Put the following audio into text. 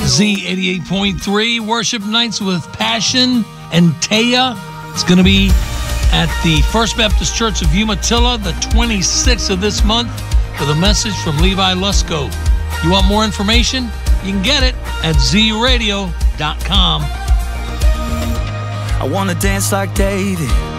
Z88.3, Worship Nights with Passion and Taya. It's going to be at the First Baptist Church of Umatilla, the 26th of this month, with a message from Levi Lusko. You want more information? You can get it at zradio.com. I want to dance like David,